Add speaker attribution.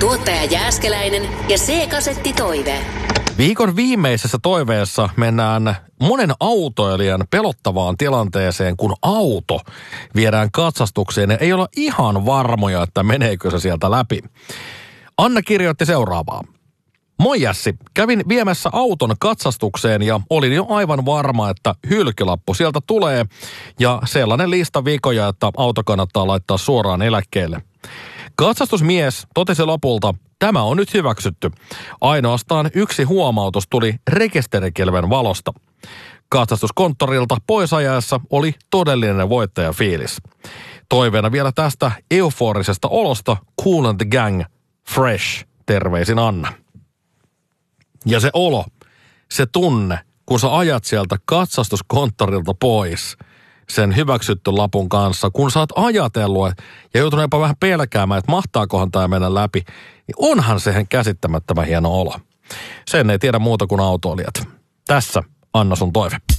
Speaker 1: Tuottaja Jääskeläinen ja C-kasetti Toive.
Speaker 2: Viikon viimeisessä toiveessa mennään monen autoilijan pelottavaan tilanteeseen, kun auto viedään katsastukseen ja ei olla ihan varmoja, että meneekö se sieltä läpi. Anna kirjoitti seuraavaa. Moi Jässi, kävin viemässä auton katsastukseen ja olin jo aivan varma, että hylkylappu sieltä tulee ja sellainen lista vikoja, että auto kannattaa laittaa suoraan eläkkeelle. Katsastusmies totesi lopulta, tämä on nyt hyväksytty. Ainoastaan yksi huomautus tuli rekisterikilven valosta. Katsastuskonttorilta pois ajaessa oli todellinen voittajafiilis. Toiveena vielä tästä euforisesta olosta Kool and the Gang Fresh. Terveisin Anna. Ja se olo, se tunne, kun sä ajat sieltä katsastuskonttorilta pois sen hyväksytty lapun kanssa, kun sä oot ajatellut ja joutunut jopa vähän pelkäämään, että mahtaakohan tämä mennä läpi, niin onhan se käsittämättömän hieno olo. Sen ei tiedä muuta kuin autoilijat. Tässä Anna sun toive.